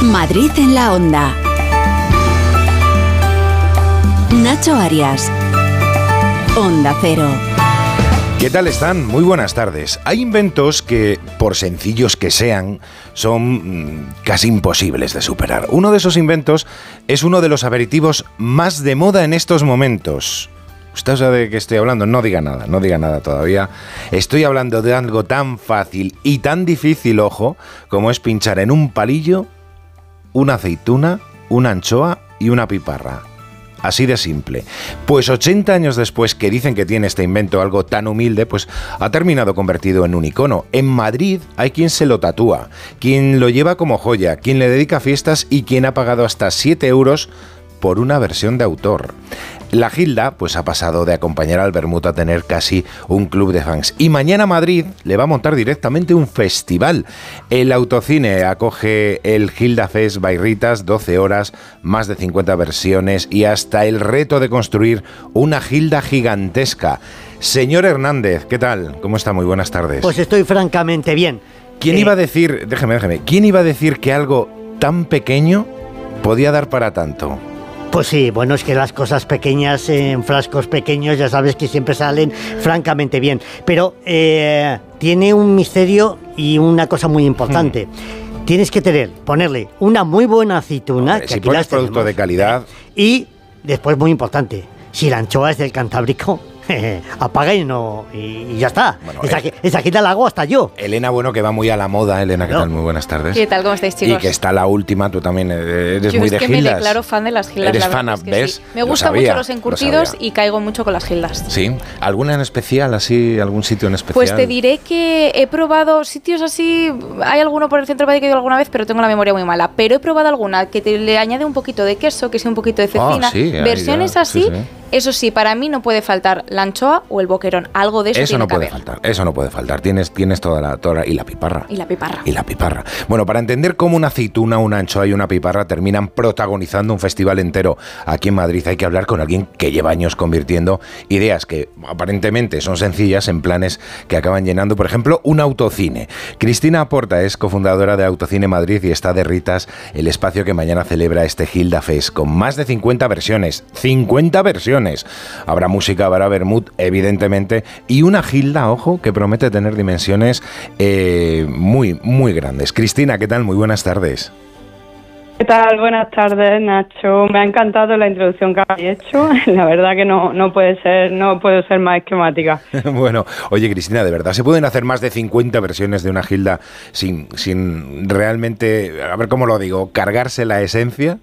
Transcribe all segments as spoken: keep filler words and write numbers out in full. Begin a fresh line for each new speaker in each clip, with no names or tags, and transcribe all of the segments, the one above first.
Madrid en la Onda. Nacho Arias. Onda Cero.
¿Qué tal están? Muy buenas tardes. Hay inventos que, por sencillos que sean, son mmm, casi imposibles de superar. Uno de esos inventos es uno de los aperitivos más de moda en estos momentos. ¿Usted sabe de qué estoy hablando? No diga nada, no diga nada todavía. Estoy hablando de algo tan fácil y tan difícil, ojo, como es pinchar en un palillo una aceituna, una anchoa y una piparra. Así de simple. Pues ochenta años después que dicen que tiene este invento algo tan humilde, pues ha terminado convertido en un icono. En Madrid hay quien se lo tatúa, quien lo lleva como joya, quien le dedica fiestas y quien ha pagado hasta siete euros por una versión de autor. La Gilda pues ha pasado de acompañar al vermut a tener casi un club de fans. Y mañana Madrid le va a montar directamente un festival. El Autocine acoge el Gilda Fest by Ritas, doce horas, más de cincuenta versiones y hasta el reto de construir una Gilda gigantesca. Señor Hernández, ¿qué tal? ¿Cómo está? Muy buenas tardes.
Pues estoy francamente bien.
¿Quién eh... iba a decir, déjeme, déjeme, quién iba a decir que algo tan pequeño podía dar para tanto?
Pues sí, bueno, es que las cosas pequeñas en frascos pequeños ya sabes que siempre salen francamente bien. Pero eh, tiene un misterio y una cosa muy importante. Hmm. Tienes que tener, ponerle una muy buena aceituna.
Hombre,
que
si
aquí
pones
las
producto
tenemos,
de calidad.
Y después, muy importante, si la anchoa es del Cantábrico, apaga y no y, y ya está. Bueno, esa, eh, esa quita la hago hasta yo.
Elena, bueno, que va muy a la moda. Elena, ¿qué no. tal? Muy buenas tardes.
¿Qué tal? ¿Cómo estáis, chicos?
Y que está la última, tú también eres
yo
muy
es
de
que
gildas.
Me declaro fan de las gildas.
Eres
la
fan,
es que
¿ves?
Sí. Me gustan
sabía,
mucho los encurtidos y caigo mucho con las gildas.
¿Sí? ¿Alguna en especial, así, algún sitio en especial?
Pues te diré que he probado sitios así, hay alguno por el centro de Madrid que he ido alguna vez, pero tengo la memoria muy mala. Pero he probado alguna que te le añade un poquito de queso, que sea un poquito de cecina.
Oh, sí,
versiones
ya,
así.
Sí, sí.
Eso sí, para mí no puede faltar la anchoa o el boquerón. Algo de eso,
eso
tiene
no
que
puede
haber.
faltar. Eso no puede faltar. Tienes, tienes toda la, toda la... Y la piparra.
Y la piparra.
Y la piparra. Bueno, para entender cómo una aceituna, una anchoa y una piparra terminan protagonizando un festival entero aquí en Madrid, hay que hablar con alguien que lleva años convirtiendo ideas que aparentemente son sencillas en planes que acaban llenando, por ejemplo, un autocine. Cristina Porta es cofundadora de Autocine Madrid y está de Ritas, el espacio que mañana celebra este Gilda Fest, con más de cincuenta versiones. ¡cincuenta versiones! Habrá música, habrá vermut, evidentemente, y una Gilda, ojo, que promete tener dimensiones eh, muy, muy grandes. Cristina, ¿qué tal? Muy buenas tardes.
¿Qué tal? Buenas tardes, Nacho. Me ha encantado la introducción que habéis hecho. La verdad que no, no puede ser, no puedo ser más esquemática.
Bueno, oye, Cristina, ¿de verdad se pueden hacer más de cincuenta versiones de una Gilda sin, sin realmente, a ver cómo lo digo, cargarse la esencia?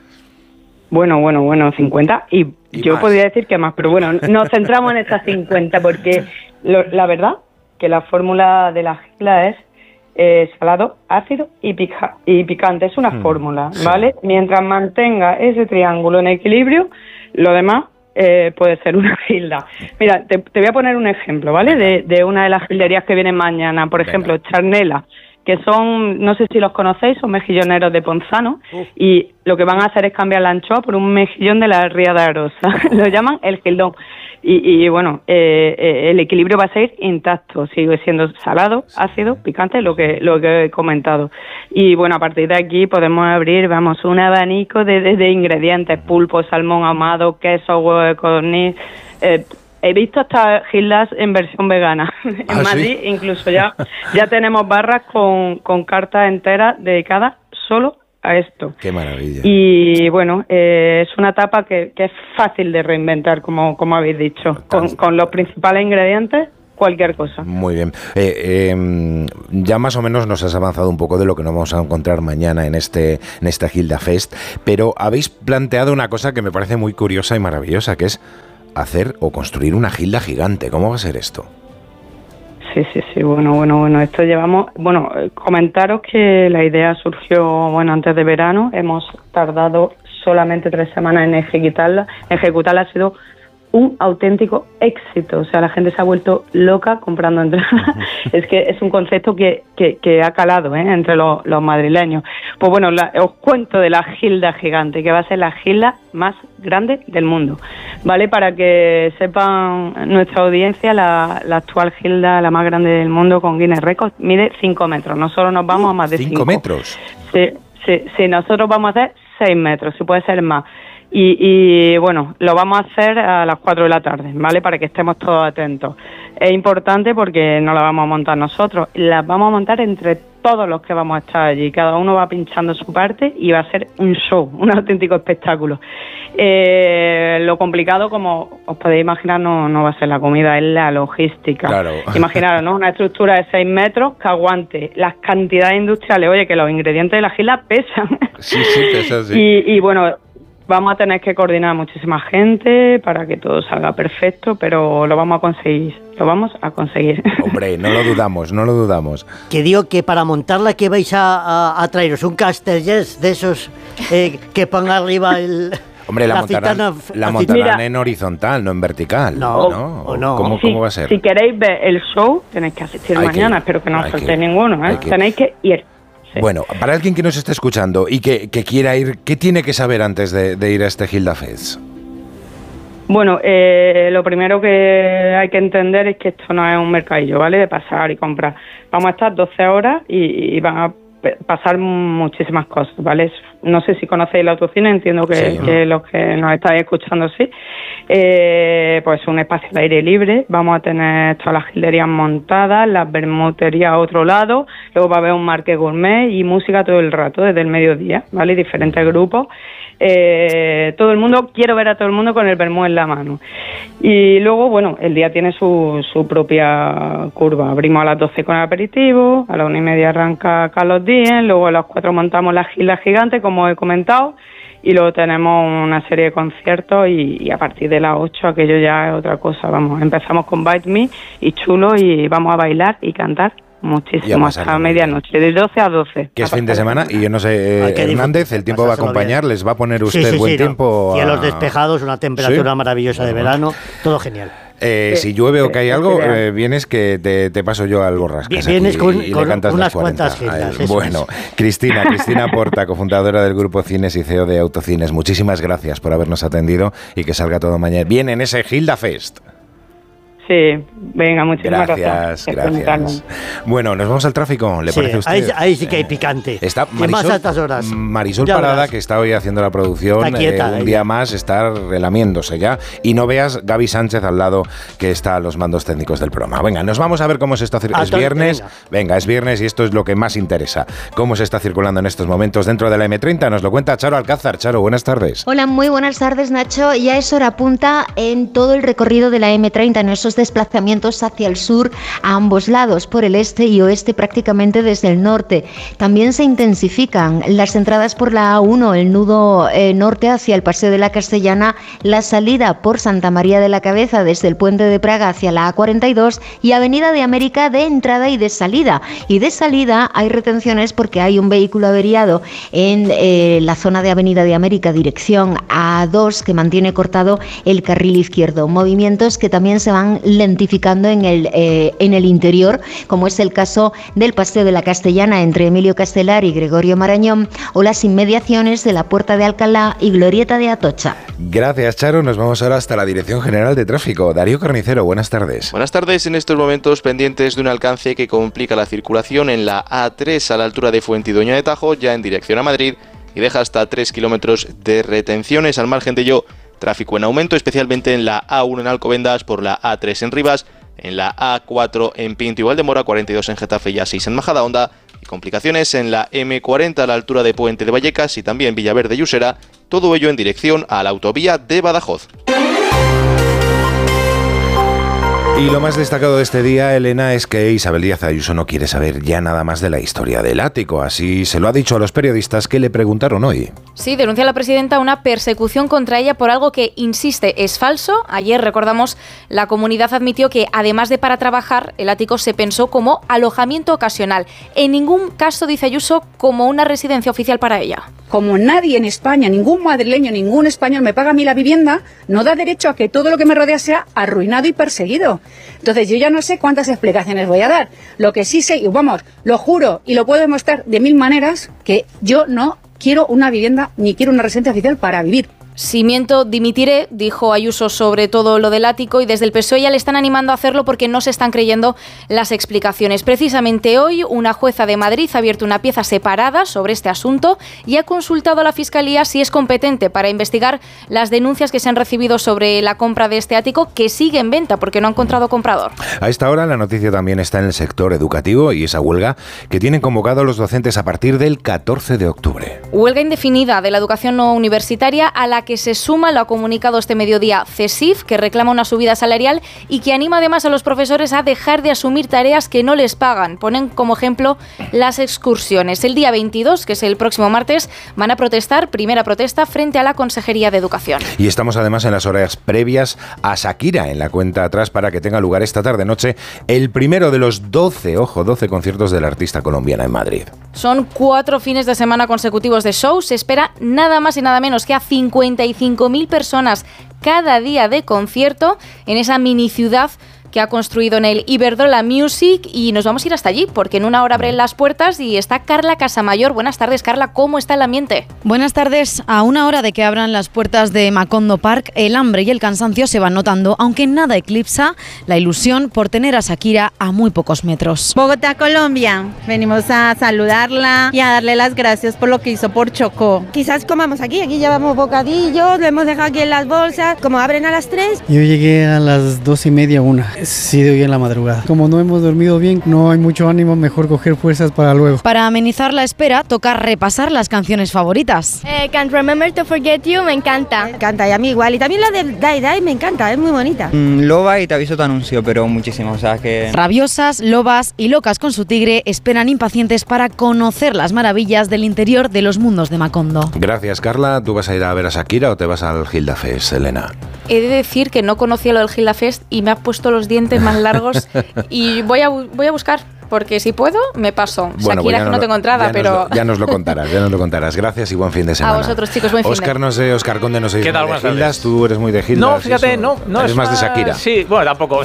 Bueno, bueno, bueno, cincuenta y, y yo
más.
Podría decir que más, pero bueno, nos centramos en estas cincuenta porque lo, la verdad que la fórmula de la Gilda es eh, salado, ácido y, pica, y picante. Es una hmm, fórmula, ¿vale? Sí. Mientras mantenga ese triángulo en equilibrio, lo demás eh, puede ser una Gilda. Mira, te, te voy a poner un ejemplo, ¿vale? De, de una de las gilderías que vienen mañana, por ejemplo, Venga. Charnela, que son, no sé si los conocéis, son mejilloneros de Ponzano, uh. y lo que van a hacer es cambiar la anchoa por un mejillón de la Ría de Arosa. Lo llaman el gildón. Y, y bueno, eh, eh, el equilibrio va a ser intacto, sigue siendo salado, ácido, picante, lo que lo que he comentado. Y bueno, a partir de aquí podemos abrir, vamos, un abanico de, de, de ingredientes: pulpo, salmón ahumado, queso, huevo de codorniz. Eh, He visto hasta gildas en versión vegana. En
¿Ah,
Madrid
sí?
incluso ya, ya tenemos barras con, con cartas enteras dedicadas solo a esto.
¡Qué maravilla!
Y bueno, eh, es una etapa que, que es fácil de reinventar, como, como habéis dicho. Con, con los principales ingredientes, cualquier cosa.
Muy bien. Eh, eh, ya más o menos nos has avanzado un poco de lo que nos vamos a encontrar mañana en este en esta Gilda Fest, pero habéis planteado una cosa que me parece muy curiosa y maravillosa, que es hacer o construir una Gilda gigante. ¿Cómo va a ser esto?
Sí, sí, sí, bueno, bueno, bueno, esto llevamos, bueno, comentaros que la idea surgió, bueno, antes de verano, hemos tardado solamente tres semanas en ejecutarla, ejecutarla ha sido un auténtico éxito, o sea, la gente se ha vuelto loca comprando entradas. Es que es un concepto que, que, que ha calado ¿eh? entre los, los madrileños. Pues bueno, la, os cuento de la Gilda gigante, que va a ser la Gilda más grande del mundo, ¿vale? Para que sepan nuestra audiencia, la, la actual Gilda, la más grande del mundo con Guinness Records, mide cinco metros. Nosotros nos vamos a más de cinco.
¿cinco metros?
Sí. Sí, sí, nosotros vamos a hacer seis metros, si puede ser más. Y, y bueno, lo vamos a hacer a las cuatro de la tarde, ¿vale? Para que estemos todos atentos. Es importante porque no la vamos a montar nosotros, la vamos a montar entre todos los que vamos a estar allí. Cada uno va pinchando su parte y va a ser un show, un auténtico espectáculo. Eh, lo complicado, como os podéis imaginar, no, no va a ser la comida, es la logística. Claro. Imaginaros, ¿no? Una estructura de seis metros que aguante las cantidades industriales. Oye, que los ingredientes de la gila pesan. Sí, sí, pesan, sí. Y, y bueno... Vamos a tener que coordinar muchísima gente para que todo salga perfecto, pero lo vamos a conseguir, lo vamos a conseguir.
Hombre, no lo dudamos, no lo dudamos.
Que digo que para montarla, que vais a, a, a traeros un Castellers de esos eh, que ponga arriba el...
Hombre, la, la montarán, citana, la montarán Mira, en horizontal, no en vertical.
No, ¿no? O no.
¿Cómo,
sí,
¿Cómo va a ser?
Si queréis ver el show, tenéis que asistir hay mañana, que, espero que no os faltéis ninguno, ¿eh? Que, tenéis que ir. Sí.
Bueno, para alguien que nos esté escuchando y que, que quiera ir, ¿qué tiene que saber antes de, de ir a este Gilda Fest?
Bueno, eh, lo primero que hay que entender es que esto no es un mercadillo, ¿vale? De pasar y comprar. Vamos a estar doce horas y, y van a pasar muchísimas cosas, ¿vale? No sé si conocéis el autocine, entiendo que, sí, que los que nos estáis escuchando sí. Eh, pues un espacio de aire libre, vamos a tener todas las gilderías montadas, las bermuterías a otro lado, luego va a haber un market gourmet y música todo el rato, desde el mediodía, ¿vale? Diferentes grupos. Eh, todo el mundo, quiero ver a todo el mundo con el vermú en la mano. Y luego, bueno, el día tiene su, su propia curva. Abrimos a las doce con el aperitivo, a las una y media arranca Carlos Díez, luego a las cuatro montamos la gila gigante, como he comentado, y luego tenemos una serie de conciertos y, y a partir de las ocho aquello ya es otra cosa. Vamos, empezamos con Bite Me y Chulo y vamos a bailar y cantar muchísimo hasta medianoche, de doce a doce.
Que es fin de semana y yo no sé, eh, Hernández, el tiempo va a acompañar, bien. Les va a poner usted sí, sí, buen sí, tiempo.
No. Y a los despejados, una temperatura ¿sí? maravillosa de verano, todo genial.
Eh, si llueve o cae algo, eh, vienes que te, te paso yo al Borrascas.
Vienes
aquí,
con,
y, y
con
le cantas
unas
las cuantas
gilas.
Bueno,
es.
Cristina, Cristina Porta, cofundadora del Grupo Cines y C E O de Autocines, muchísimas gracias por habernos atendido y que salga todo mañana bien en ese Gilda Fest.
Sí, venga, muchísimas gracias.
Gracias, gracias. Bueno, nos vamos al tráfico, ¿le
sí,
parece a usted?
Ahí, ahí sí que hay picante.
Está
Marisol, más a estas horas.
Marisol ya Parada, verás. Que está hoy haciendo la producción, está quieta, eh, un ella. día más está relamiéndose ya. Y no veas Gaby Sánchez al lado, que está a los mandos técnicos del programa. Venga, nos vamos a ver cómo se está circulando. Es viernes, venga. venga, es viernes y esto es lo que más interesa. Cómo se está circulando en estos momentos dentro de la eme treinta. Nos lo cuenta Charo Alcázar. Charo, buenas tardes.
Hola, muy buenas tardes, Nacho. Ya es hora punta en todo el recorrido de la eme treinta, en esos desplazamientos hacia el sur a ambos lados, por el este y oeste prácticamente desde el norte. También se intensifican las entradas por la A uno, el nudo eh, norte hacia el Paseo de la Castellana, la salida por Santa María de la Cabeza desde el Puente de Praga hacia la A cuarenta y dos y Avenida de América de entrada y de salida. Y de salida hay retenciones porque hay un vehículo averiado en eh, la zona de Avenida de América dirección A dos que mantiene cortado el carril izquierdo. Movimientos que también se van lentificando en el, eh, en el interior, como es el caso del Paseo de la Castellana entre Emilio Castelar y Gregorio Marañón, o las inmediaciones de la Puerta de Alcalá y Glorieta de Atocha.
Gracias, Charo. Nos vamos ahora hasta la Dirección General de Tráfico. Darío Carnicero, buenas tardes.
Buenas tardes. En estos momentos pendientes de un alcance que complica la circulación en la A tres a la altura de Fuentidueña de Tajo, ya en dirección a Madrid, y deja hasta tres kilómetros de retenciones. Al margen de ello, tráfico en aumento, especialmente en la A uno en Alcobendas, por la A tres en Rivas, en la A cuatro en Pinto y Valdemora, cuarenta y dos en Getafe y A seis en Majadahonda, y complicaciones en la eme cuarenta a la altura de Puente de Vallecas y también Villaverde y Usera, todo ello en dirección a la autovía de Badajoz.
Y lo más destacado de este día, Elena, es que Isabel Díaz Ayuso no quiere saber ya nada más de la historia del ático. Así se lo ha dicho a los periodistas que le preguntaron hoy.
Sí, denuncia la presidenta una persecución contra ella por algo que, insiste, es falso. Ayer, recordamos, la comunidad admitió que, además de para trabajar, el ático se pensó como alojamiento ocasional. En ningún caso, dice Ayuso, como una residencia oficial para ella.
Como nadie en España, ningún madrileño, ningún español me paga a mí la vivienda, no da derecho a que todo lo que me rodea sea arruinado y perseguido. Entonces yo ya no sé cuántas explicaciones voy a dar. Lo que sí sé, y vamos, lo juro y lo puedo demostrar de mil maneras, que yo no quiero una vivienda ni quiero una residencia oficial para vivir.
Si miento, dimitiré, dijo Ayuso sobre todo lo del ático, y desde el P S O E ya le están animando a hacerlo porque no se están creyendo las explicaciones. Precisamente hoy, una jueza de Madrid ha abierto una pieza separada sobre este asunto y ha consultado a la Fiscalía si es competente para investigar las denuncias que se han recibido sobre la compra de este ático, que sigue en venta porque no ha encontrado comprador.
A esta hora la noticia también está en el sector educativo y esa huelga que tienen convocado los docentes a partir del catorce de octubre.
Huelga indefinida de la educación no universitaria a la que se suma, lo ha comunicado este mediodía CESIF, que reclama una subida salarial y que anima además a los profesores a dejar de asumir tareas que no les pagan. Ponen como ejemplo las excursiones. El día veintidós, que es el próximo martes, van a protestar, primera protesta, frente a la Consejería de Educación.
Y estamos además en las horas previas a Shakira, en la cuenta atrás para que tenga lugar esta tarde-noche el primero de los doce, ojo, doce conciertos de la artista colombiana en Madrid.
Son cuatro fines de semana consecutivos de shows. Se espera nada más y nada menos que a cincuenta y cinco mil personas cada día de concierto en esa mini ciudad que ha construido en el Iberdrola Music, y nos vamos a ir hasta allí porque en una hora abren las puertas y está Carla Casamayor. Buenas tardes, Carla, ¿cómo está el ambiente?
Buenas tardes. A una hora de que abran las puertas de Macondo Park, el hambre y el cansancio se van notando, aunque nada eclipsa la ilusión por tener a Shakira a muy pocos metros.
Bogotá, Colombia. Venimos a saludarla y a darle las gracias por lo que hizo por Chocó.
Quizás comamos aquí, aquí llevamos bocadillos, lo hemos dejado aquí en las bolsas, como abren a las tres.
Yo llegué a las dos y media, una. Sí, de hoy en la madrugada. Como no hemos dormido bien, no hay mucho ánimo, mejor coger fuerzas para luego.
Para amenizar la espera, toca repasar las canciones favoritas.
Eh, Can't Remember to Forget You, me encanta. Me encanta, y a mí igual. Y también la de Die Die me encanta, es muy bonita.
Mm, loba y Te aviso tu anuncio, pero muchísimo, o sea que...
Rabiosas, lobas y locas con su tigre esperan impacientes para conocer las maravillas del interior de los mundos de Macondo.
Gracias, Carla. ¿Tú vas a ir a ver a Shakira o te vas al Gilda Fest, Elena?
He de decir que no conocía lo del Gilda Fest y me ha puesto los dientes más largos y voy a, voy a buscar, porque si puedo, me paso.
Bueno,
Shakira,
pues
que no
lo,
tengo entrada,
ya
pero...
Nos lo, ya nos lo contarás, ya nos lo contarás. Gracias y buen fin de semana.
A vosotros, chicos, buen fin de
Óscar, no sé, Óscar Conde, no sé.
¿Qué tal?
de Gildas, tú eres muy de Gildas.
No, fíjate, no, no.
Eres
es
más
una...
de Shakira.
Sí, bueno, tampoco.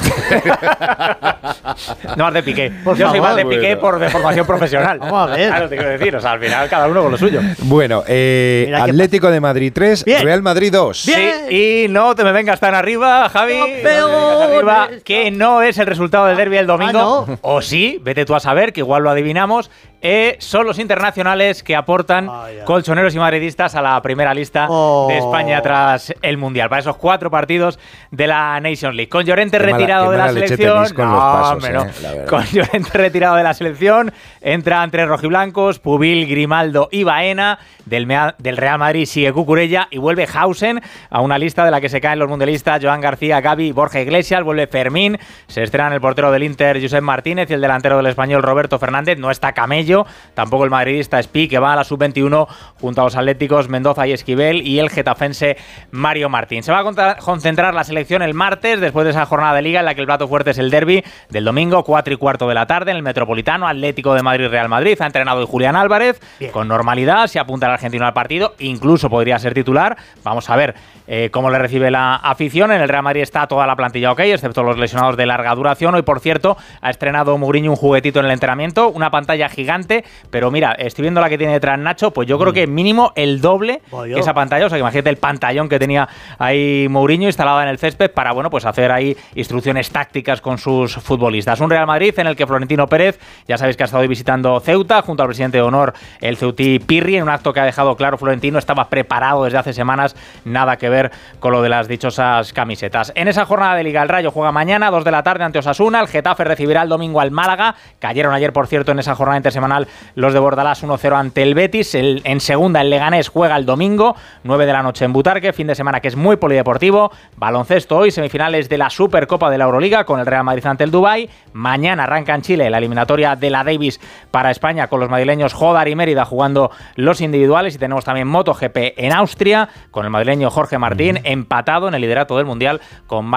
No, más de Piqué.
Por
Yo
favor,
soy más de Piqué
bueno.
por de formación profesional.
Vamos a ver.
Claro, te quiero decir, o sea, al final cada uno con lo suyo.
Bueno, eh, Atlético de Madrid tres, Bien. Real Madrid dos.
Sí, y no te me vengas tan arriba, Javi. No,
pero...
no arriba, que no es el resultado del derbi del domingo. Ah, ¿no? O sí, vete tú a saber, que igual lo adivinamos. Eh, son los internacionales que aportan oh, yeah. colchoneros y madridistas a la primera lista oh. de España tras el Mundial, para esos cuatro partidos de la Nations League. Con Llorente qué retirado mala, de la selección,
con,
no,
los pasos,
hombre, no.
eh,
con Llorente retirado de la selección, entran tres rojiblancos, Pubil, Grimaldo y Baena. Del, Mea, del Real Madrid sigue Cucurella y vuelve Hausen a una lista de la que se caen los mundialistas Joan García, Gavi, Borja Iglesias, vuelve Fermín, se estrenan el portero del Inter Josep Martínez y el delantero del Español Roberto Fernández. No está Camello, tampoco el madridista Espi, que va a la sub veintiuno junto a los atléticos Mendoza y Esquivel, y el getafense Mario Martín. Se va a concentrar la selección el martes, después de esa jornada de Liga en la que el plato fuerte es el derbi del domingo, cuatro y cuarto de la tarde, en el Metropolitano, Atlético de Madrid-Real Madrid. Ha entrenado hoy Julián Álvarez, Bien. con normalidad, se apunta al argentino al partido, incluso podría ser titular. Vamos a ver eh, cómo le recibe la afición. En el Real Madrid está toda la plantilla ok, excepto los lesionados de larga duración. Hoy, por cierto, ha estrenado Mourinho un juguetito en el entrenamiento, una pantalla gigante, pero mira, estoy viendo la que tiene detrás Nacho, pues yo creo que mínimo el doble Voy que esa pantalla, o sea, que imagínate el pantallón que tenía ahí Mourinho instalado en el césped para, bueno, pues hacer ahí instrucciones tácticas con sus futbolistas. Un Real Madrid en el que Florentino Pérez, ya sabéis que ha estado hoy visitando Ceuta, junto al presidente de honor, el ceutí Pirri, en un acto que ha dejado claro Florentino, estaba preparado desde hace semanas, nada que ver con lo de las dichosas camisetas. En esa jornada de Liga, el Rayo juega mañana, dos de la tarde ante Osasuna, el Getafe recibirá el domingo al Málaga, cayeron ayer, por cierto, en esa jornada intersemanal los de Bordalás uno cero ante el Betis. El, en segunda, el Leganés juega el domingo, nueve de la noche en Butarque, fin de semana que es muy polideportivo. Baloncesto hoy, semifinales de la Supercopa de la Euroliga con el Real Madrid ante el Dubái. Mañana arranca en Chile la eliminatoria de la Davis para España con los madrileños Jodar y Mérida jugando los individuales, y tenemos también MotoGP en Austria con el madrileño Jorge Martín empatado en el liderato del Mundial con